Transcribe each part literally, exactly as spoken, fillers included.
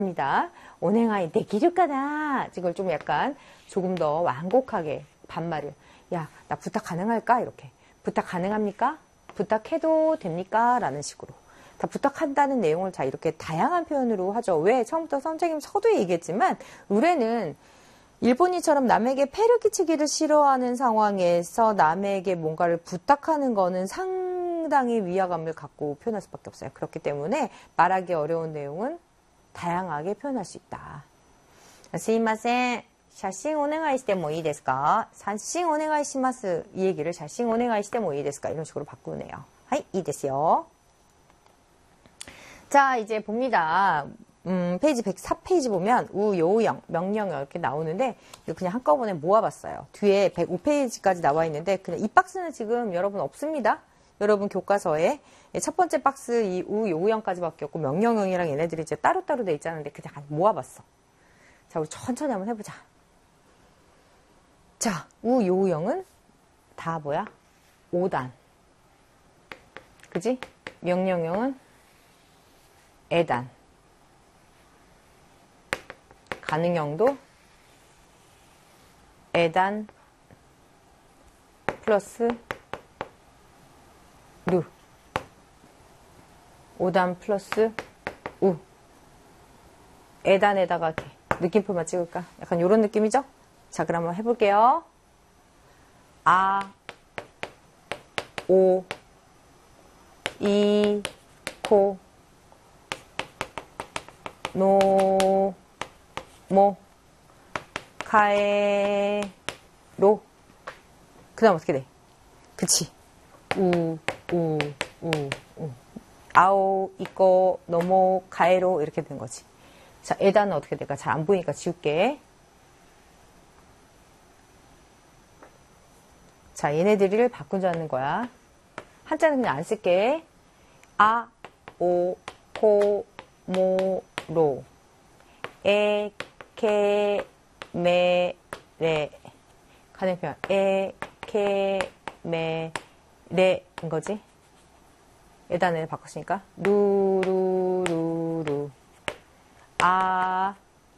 입니다. 오네가이 데키르까나 이걸 좀 약간 조금 더 완곡하게 반말을 야, 나 부탁 가능할까? 이렇게 부탁 가능합니까? 부탁해도 됩니까? 라는 식으로 다 부탁한다는 내용을 자 이렇게 다양한 표현으로 하죠. 왜? 처음부터 선생님 서두에 얘기했지만 의뢰는 일본이처럼 남에게 폐를 끼치기를 싫어하는 상황에서 남에게 뭔가를 부탁하는 거는 상당히 위화감을 갖고 표현할 수밖에 없어요. 그렇기 때문에 말하기 어려운 내용은 다양하게 표현할 수 있다. すいません、写真お願いしてもいいですか? 写真お願いします. 이 얘기를 写真お願いしてもいいですか? 이런 식으로 바꾸네요. はい、いいですよ. 자, 이제 봅니다. 음, 페이지 백사 페이지 보면 우요형, 명령어 이렇게 나오는데 이거 그냥 한꺼번에 모아봤어요. 뒤에 백오 페이지까지 나와 있는데 그냥 이 박스는 지금 여러분 없습니다. 여러분 교과서에 첫 번째 박스 이 우요형까지밖에 없고 명령형이랑 얘네들이 이제 따로따로 돼 있잖아요. 근데 그냥 모아봤어. 자, 우리 천천히 한번 해보자. 자, 우요형은 다 뭐야? 오 단. 그지? 명령형은 에단. 가능형도 에단 플러스 루. 오 단 플러스 우. 에단에다가 이렇게 느낌표만 찍을까? 약간 이런 느낌이죠? 자, 그럼 한번 해볼게요. 아, 오, 이, 코, 노, 모, 카에, 로. 그 다음 어떻게 돼? 그치. 우, 우, 우, 우. 아오, 이꼬, 노모, 카에로. 이렇게 되는 거지. 자, 에단은 어떻게 될까? 잘 안 보이니까 지울게. 자, 얘네들을 바꾸자는 거야. 한자는 그냥 안 쓸게. 아, 오, 코, 모, 로. 에, 케, 메, 레. 가능표현. 에, 케, 메, 레인 거지. 에단을 바꿨으니까. 루, 루, 루, 루. 아.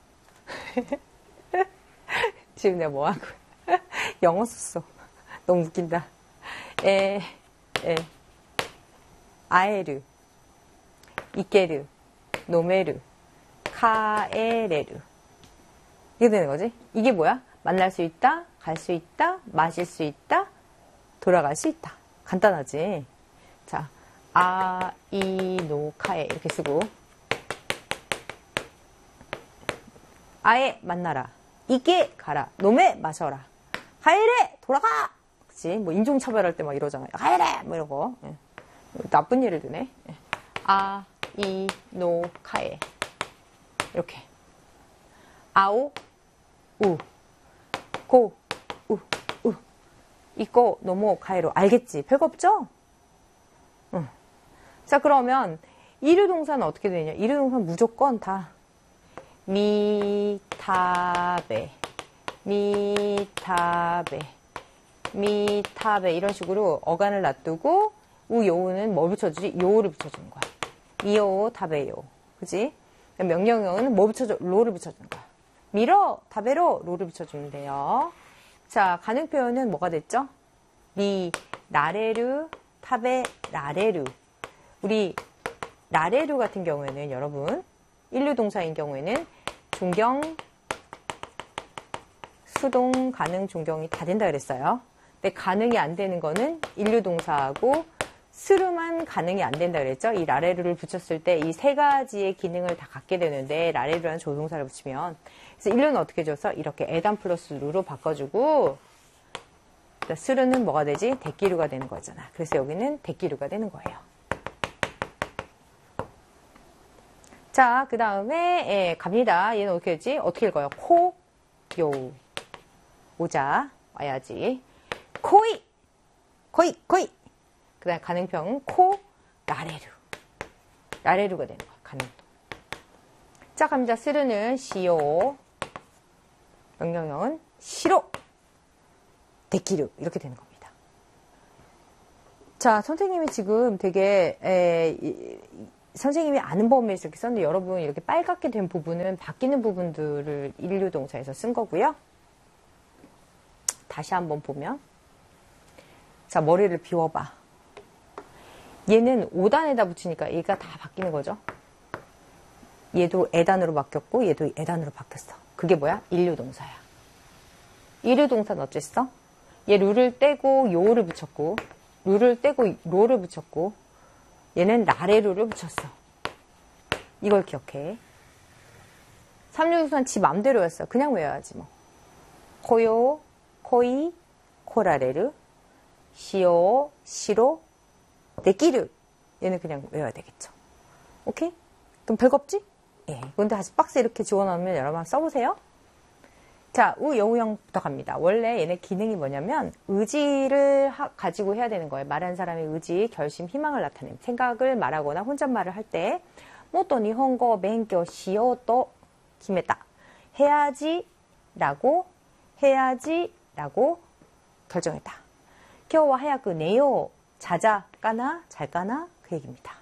지금 내가 뭐하고. 영어 썼어. 너무 웃긴다. 에, 에. 아에르. 이케르. 노메르. 카에레르. 이게 되는 거지? 이게 뭐야? 만날 수 있다, 갈 수 있다, 마실 수 있다, 돌아갈 수 있다. 간단하지? 자, 아, 이, 노, 카에 이렇게 쓰고 아에 만나라, 이게 가라, 놈에 마셔라, 가이래 돌아가. 그치? 뭐 인종차별할 때 막 이러잖아요. 가이래 뭐 이런 거. 예. 나쁜 예를 드네. 예. 아, 이, 노, 카에 이렇게. 아오, 우, 고, 우, 우. 이거 너무 가이로. 알겠지? 별거 없죠? 응. 자, 그러면 이류동사는 어떻게 되냐? 이류동사는 무조건 다 미타베, 미타베, 미타베 이런 식으로 어간을 놔두고 우요우는 뭐 붙여주지? 요를 붙여주는 거야. 미요, 타베요. 그지? 명령형은 뭐 붙여줘? 로를 붙여주는 거야. 미러, 타베로, 로를 붙여주면 돼요. 자, 가능 표현은 뭐가 됐죠? 리, 라레르, 타베, 라레르. 우리 라레르 같은 경우에는 여러분 일류 동사인 경우에는 존경, 수동, 가능, 존경이 다 된다 그랬어요. 근데 가능이 안 되는 거는 일류 동사하고 스루만 가능이 안 된다 그랬죠. 이 라레르를 붙였을 때 이 세 가지의 기능을 다 갖게 되는데 라레르라는 조동사를 붙이면 그래서 일류는 어떻게 줘서 이렇게 에단 플러스 루로 바꿔주고 스루는 뭐가 되지? 데끼루가 되는 거잖아. 그래서 여기는 데끼루가 되는 거예요. 자, 그 다음에 예, 갑니다. 얘는 어떻게 되지? 어떻게 읽어요? 코, 요, 오자 와야지. 코이, 코이, 코이. 그 다음에 가능평은 코, 라레루. 라레루가 되는 거야. 가능도. 자, 갑니다. 스르는 시오. 명령형은 시로. 데키루. 이렇게 되는 겁니다. 자, 선생님이 지금 되게 에, 선생님이 아는 범위에서 이렇게 썼는데 여러분 이렇게 빨갛게 된 부분은 바뀌는 부분들을 일류동사에서 쓴 거고요. 다시 한번 보면 자 머리를 비워봐. 얘는 오단에다 붙이니까 얘가 다 바뀌는 거죠. 얘도 에단으로 바뀌었고 얘도 에단으로 바뀌었어. 그게 뭐야? 일류동사야. 일류동사는 어쨌어? 얘 루를 떼고 요를 붙였고 루를 떼고 로를 붙였고 얘는 나래루를 붙였어. 이걸 기억해. 삼류동사는 지 맘대로였어. 그냥 외워야지 뭐. 코요, 코이, 코라레르, 시오, 시로, 데키르. 얘는 그냥 외워야 되겠죠. 오케이? 그럼 별거 없지? 예. 근데 다시 박스 이렇게 지워놓으면 여러분 한번 써보세요. 자, 우, 여우형부터 갑니다. 원래 얘네 기능이 뭐냐면 의지를 하, 가지고 해야 되는 거예요. 말하는 사람의 의지, 결심, 희망을 나타내는 생각을 말하거나 혼잣말을 할 때 모토 니혼고 벤교 시요또 기메다 해야지 라고 해야지 라고 결정했다. 겨우와 하야그 내요 자자 까나 잘 까나 그 얘기입니다.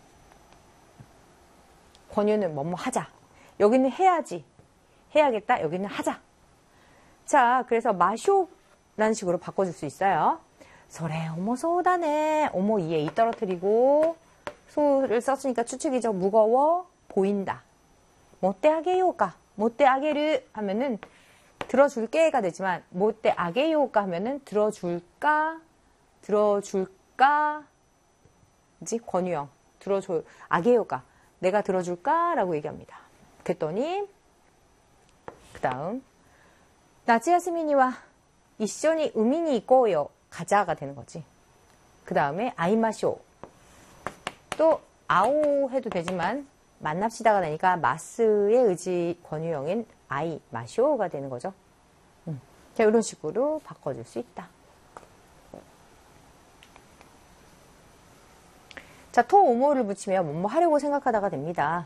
권유는 뭐뭐 하자. 여기는 해야지 해야겠다. 여기는 하자. 자, 그래서 마쇼라는 식으로 바꿔줄 수 있어요. 소래, 어머, 소다네. 어머, 이에 이 떨어뜨리고, 소를 썼으니까 추측이죠. 무거워, 보인다. 못대 아게요가, 못대 아게르 하면은 들어줄게가 되지만, 못대 아게요가 하면은 들어줄까, 들어줄까, 이지 권유형. 들어줄, 아게요가. 내가 들어줄까? 라고 얘기합니다. 그랬더니, 그 다음, 나츠야스미니와 이쇼니 우미니 이꼬요 가자가 되는 거지. 그 다음에 아이마쇼 또 아오 해도 되지만 만납시다가 되니까 마스의 의지 권유형인 아이마쇼가 되는 거죠. 음. 자, 이런 식으로 바꿔줄 수 있다. 자, 토 오모를 붙이면 뭐뭐 하려고 생각하다가 됩니다.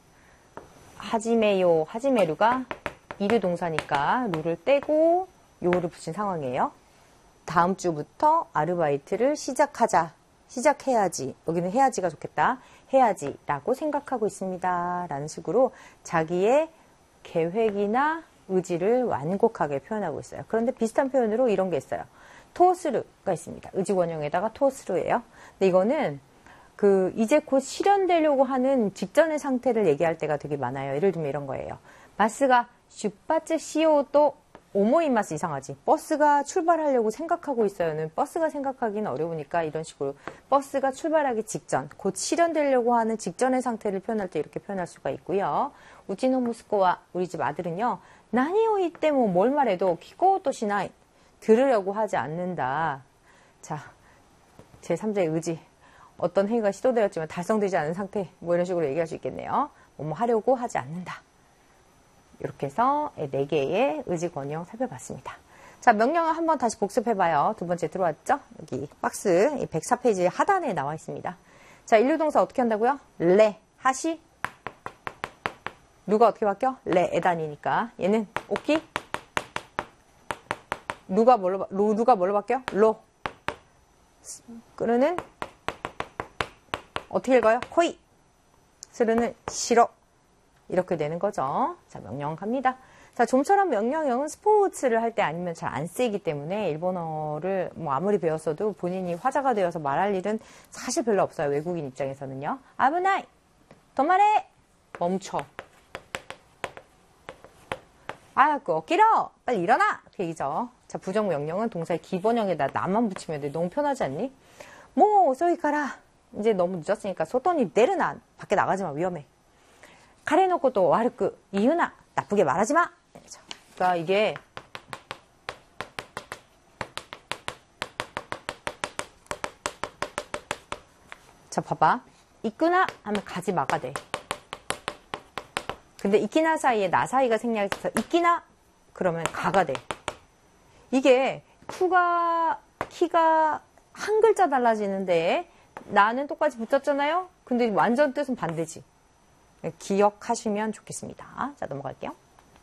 하지메요, 하지메루가 이류 동사니까 루를 떼고 요를 붙인 상황이에요. 다음 주부터 아르바이트를 시작하자. 시작해야지. 여기는 해야지가 좋겠다. 해야지 라고 생각하고 있습니다. 라는 식으로 자기의 계획이나 의지를 완곡하게 표현하고 있어요. 그런데 비슷한 표현으로 이런 게 있어요. 토스르가 있습니다. 의지원형에다가 토스르예요. 근데 이거는 그 이제 곧 실현되려고 하는 직전의 상태를 얘기할 때가 되게 많아요. 예를 들면 이런 거예요. 마스가 슈파츠 시오도 오모이마스 이상하지. 버스가 출발하려고 생각하고 있어요는 버스가 생각하기는 어려우니까 이런 식으로 버스가 출발하기 직전, 곧 실현되려고 하는 직전의 상태를 표현할 때 이렇게 표현할 수가 있고요. 우치노 무스코와 우리 집 아들은요. 나니오이 때뭐 뭘 말해도 키코토시나이 들으려고 하지 않는다. 자, 제삼자의 의지. 어떤 행위가 시도되었지만 달성되지 않은 상태 뭐 이런 식으로 얘기할 수 있겠네요. 뭐뭐 하려고 하지 않는다. 이렇게 해서 네 개의 의지 권유형 살펴봤습니다. 자, 명령을 한번 다시 복습해봐요. 두 번째 들어왔죠? 여기 박스 백사 페이지 하단에 나와 있습니다. 자, 일류동사 어떻게 한다고요? 레, 하시. 누가 어떻게 바뀌어? 레, 에단이니까. 얘는 오키. 누가 뭘로, 로, 누가 뭘로 바뀌어? 로. 끄르는 어떻게 읽어요? 코이. 스르는 시로. 이렇게 되는 거죠. 자, 명령 갑니다. 자, 좀처럼 명령형은 스포츠를 할 때 아니면 잘 안 쓰이기 때문에 일본어를 뭐 아무리 배웠어도 본인이 화자가 되어서 말할 일은 사실 별로 없어요. 외국인 입장에서는요. 아브나이! 도마레! 멈춰. 아, 그 어끼러! 빨리 일어나! 그 얘기죠. 자, 부정명령은 동사의 기본형에다 나만 붙이면 돼. 너무 편하지 않니? 뭐,遅いから. 이제 너무 늦었으니까 소돈이 내르나. 밖에 나가지 마. 위험해. 카레노코도 와르크 이유나 나쁘게 말하지 마. 그러니까 이게 자 봐봐. 이끄나 하면 가지 마가 돼. 근데 이키나 사이에 나 사이가 생략해서 이끼나 그러면 가가 돼. 이게 쿠가 키가 한 글자 달라지는데 나는 똑같이 붙었잖아요. 근데 완전 뜻은 반대지. 기억하시면 좋겠습니다. 자, 넘어갈게요.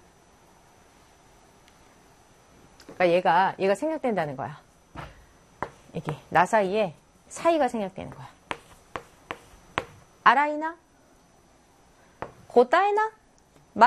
그러니까 얘가, 얘가 생략된다는 거야. 이게, 나 사이에 사이가 생략되는 거야. 아라이나? 고따이나?